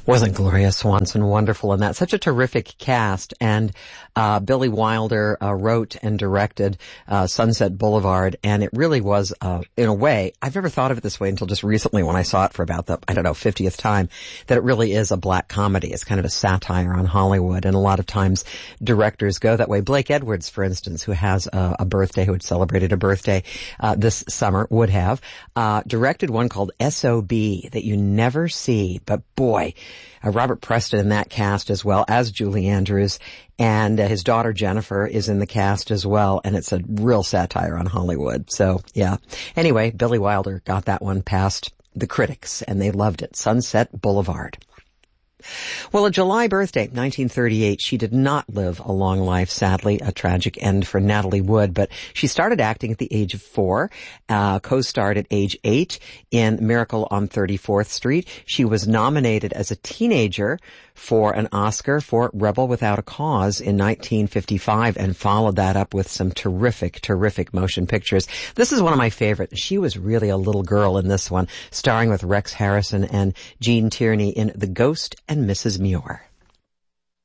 Wasn't Gloria Swanson wonderful in that? Such a terrific cast. And Billy Wilder wrote and directed Sunset Boulevard, and it really was, in a way, I've never thought of it this way until just recently when I saw it for about the, 50th time, that it really is a black comedy. It's kind of a satire on Hollywood, and a lot of times directors go that way. Blake Edwards, for instance, who has a birthday, who had celebrated a birthday this summer, would have directed one called S.O.B. that you never see, but boy, Robert Preston in that cast as well as Julie Andrews, and his daughter Jennifer is in the cast as well, and it's a real satire on Hollywood. So, yeah. Anyway, Billy Wilder got that one past the critics, and they loved it. Sunset Boulevard. Well, a July birthday, 1938. She did not live a long life, sadly, a tragic end for Natalie Wood, but she started acting at the age of 4, co-starred at age 8 in Miracle on 34th Street. She was nominated as a teenager for an Oscar for Rebel Without a Cause in 1955 and followed that up with some terrific, terrific motion pictures. This is one of my favorites. She was really a little girl in this one, starring with Rex Harrison and Gene Tierney in The Ghost and Mrs. Muir.